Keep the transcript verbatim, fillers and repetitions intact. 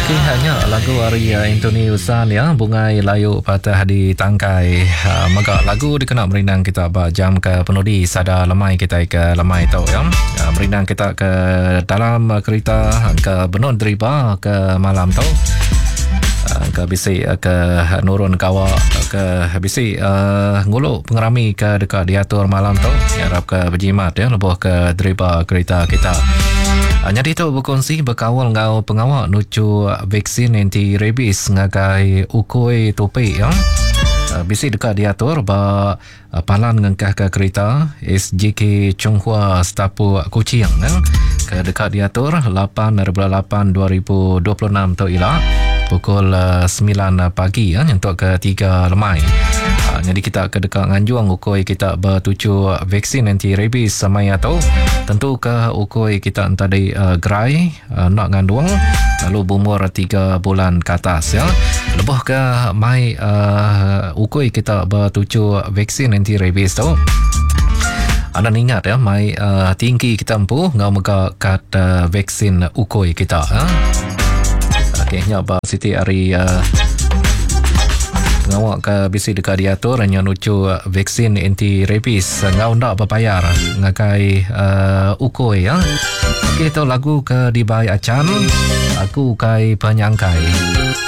Okey, hanya lagu Arya Anthony Usan ya, Bungai Layu Patah di Tangkai. Uh, Maka lagu dikenal merinang kita ba jam ke penudi sada lemai kita ke lemai tau ya. Uh, merinang kita ke dalam kereta ke Benun Deriba ke malam tau. Uh, ke bisi uh, ke Nurun Kawa ke bisi uh, nguluk pengerami ke dekat diatur malam tau. Harap ke berjimat ya, lebuh ke Deriba kereta kita. Jadi tu berkongsi berkawal ngau pengawal nucu vaksin anti rabies ngagai ukoi topi ya. Bisi dekat diatur ba palan ngengkah ke kereta S J K Chonghua Stapu Kuching ya. Ke dekat diatur lapan lapan dua ribu dua puluh enam tu ila pukul sembilan pagi ya untuk ke tiga lemai. Uh, jadi kita ke dekat nganjuang ukoi kita bertuju vaksin anti rabies sama ya tahu. Tentu ke ukoi kita tadi uh, gerai uh, nak ngandung lalu berumur tiga bulan ke atas ya. Lebuh ke mai uh, ukoi kita bertuju vaksin anti rabies tahu. Anda ingat ya mai uh, tinggi kita empu ngau mega kat uh, vaksin ukoi kita ya. Akhirnya ba Siti Ari uh, ngawak ke bisi dekat diatur hanya nucu vaksin anti rabies ngau ndak berbayar ngakai uh, ukoi ya. Okey, tu lagu ke dibai acan aku kai penyangkai.